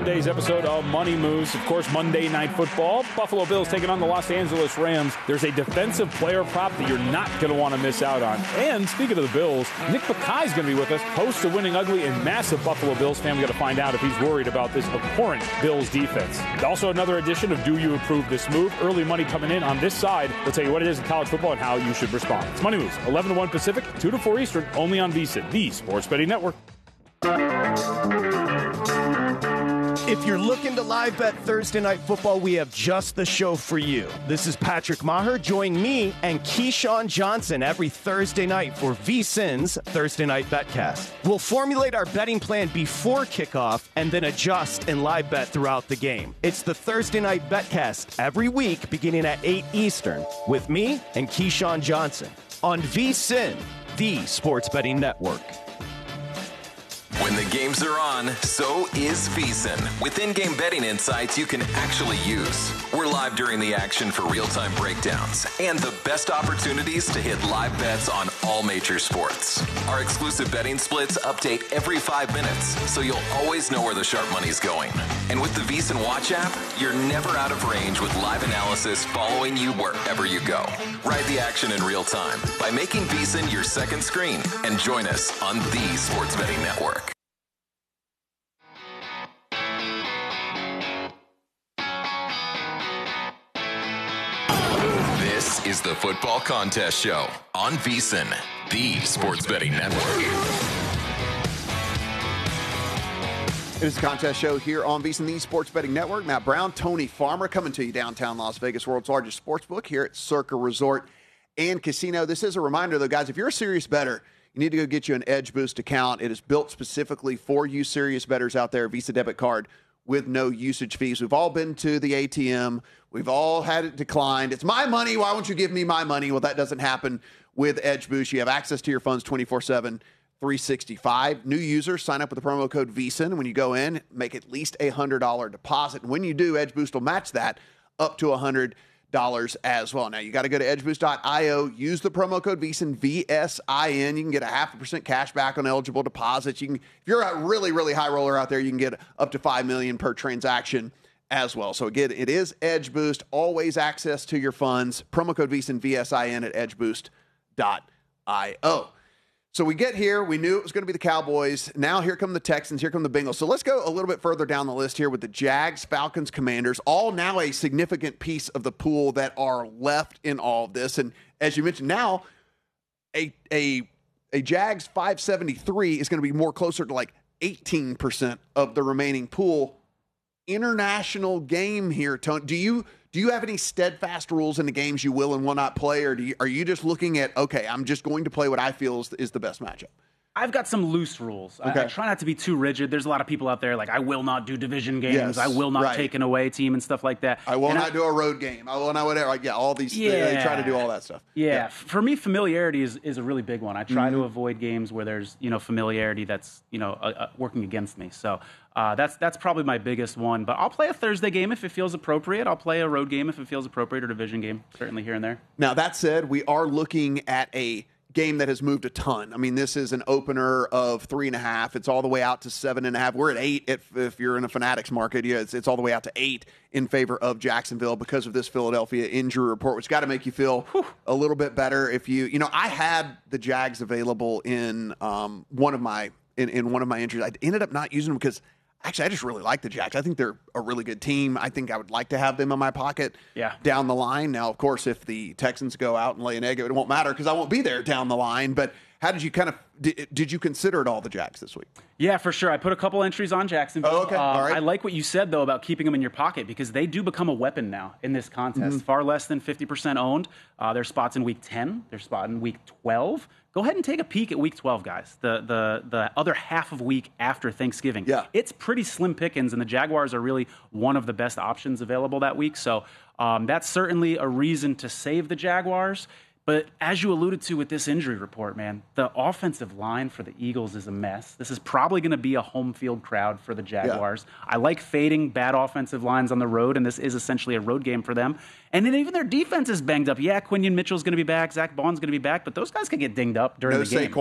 Monday's episode of Money Moves. Of course, Monday Night Football. Buffalo Bills taking on the Los Angeles Rams. There's a defensive player prop that you're not going to want to miss out on. And speaking of the Bills, Nick Bakai's going to be with us, host of Winning Ugly and massive Buffalo Bills fan. We got to find out if he's worried about this abhorrent Bills defense. Also, another edition of Do You Approve This Move? Early money coming in on this side. We'll tell you what it is in college football and how you should respond. It's Money Moves, 11 to 1 Pacific, 2 to 4 Eastern, only on VSiN, the Sports Betting Network. If you're looking to live bet Thursday Night Football, we have just the show for you. This is Patrick Maher. Join me and Keyshawn Johnson every Thursday night for VSiN's Thursday Night Betcast. We'll formulate our betting plan before kickoff and then adjust and live bet throughout the game. It's the Thursday Night Betcast every week beginning at 8 Eastern with me and Keyshawn Johnson on VSiN, the Sports Betting Network. When the games are on, so is VSiN. With in-game betting insights you can actually use. We're live during the action for real-time breakdowns and the best opportunities to hit live bets on all major sports. Our exclusive betting splits update every 5 minutes, so you'll always know where the sharp money's going. And with the VSiN Watch app, you're never out of range with live analysis following you wherever you go. Ride the action in real time by making VSiN your second screen and join us on the Sports Betting Network. This is the Football Contest Show on VSiN, the Sports Betting Network. It is the contest show here on VSiN, the Sports Betting Network. Matt Brown, Tony Farmer coming to you downtown Las Vegas, world's largest sports book here at Circa Resort and Casino. This is a reminder, though, guys, if you're a serious bettor, you need to go get you an Edge Boost account. It is built specifically for you serious bettors out there, Visa debit card with no usage fees. We've all been to the ATM. We've all had it declined. It's my money. Why won't you give me my money? Well, that doesn't happen with Edge Boost. You have access to your funds 24/7, 365. New users sign up with the promo code VSiN. When you go in, make at least a $100 deposit. And when you do, Edge Boost will match that up to $100 as well. Now, you got to go to edgeboost.io, use the promo code VSiN, VSIN. You can get a 0.5% cash back on eligible deposits. You can, if you're a really, really high roller out there, you can get up to $5 million per transaction as well. So again, it is Edge Boost, always access to your funds. Promo code VSiN, VSIN at edgeboost.io. So we get here. We knew it was going to be the Cowboys. Now here come the Texans. Here come the Bengals. So let's go a little bit further down the list here with the Jags, Falcons, Commanders, all now a significant piece of the pool that are left in all of this. And as you mentioned, now a Jags 573 is going to be more closer to like 18% of the remaining pool. International game here, Tony. Do you have any steadfast rules in the games you will and will not play, or are you just looking at, okay, I'm just going to play what I feel is the best matchup? I've got some loose rules. Okay. I try not to be too rigid. There's a lot of people out there like, I will not do division games. Yes, I will not right. take an away team and stuff like that. I will not do a road game. I will not whatever. Like, yeah, all these. They try to do all that stuff. Yeah. For me, familiarity is a really big one. I try to avoid games where there's familiarity that's working against me. So that's probably my biggest one. But I'll play a Thursday game if it feels appropriate. I'll play a road game if it feels appropriate, or division game certainly here and there. Now that said, we are looking at a game that has moved a ton. I mean, this is an opener of 3.5. It's all the way out to 7.5. We're at 8 if you're in a Fanatics market. Yeah, it's all the way out to 8 in favor of Jacksonville because of this Philadelphia injury report, which got to make you feel a little bit better. If I had the Jags available in one of my entries. I ended up not using them because actually I just really like the Jags. I think they're a really good team. I think I would like to have them in my pocket down the line. Now, of course, if the Texans go out and lay an egg, it won't matter because I won't be there down the line. But how did you did you consider it all the Jags this week? Yeah, for sure. I put a couple entries on Jacksonville. Oh, okay. All right. I like what you said, though, about keeping them in your pocket because they do become a weapon now in this contest. Far less than 50% owned. There's spots in week 10. There's spot in week 12. Go ahead and take a peek at week 12, guys. The other half of week after Thanksgiving. Yeah. It's pretty slim pickings, and the Jaguars are really one of the best options available that week. So that's certainly a reason to save the Jaguars. But as you alluded to with this injury report, man, the offensive line for the Eagles is a mess. This is probably going to be a home field crowd for the Jaguars. Yeah. I like fading bad offensive lines on the road, and this is essentially a road game for them. And then even their defense is banged up. Yeah, Quinion Mitchell's going to be back. Zach Bond's going to be back. But those guys could get dinged up during the game.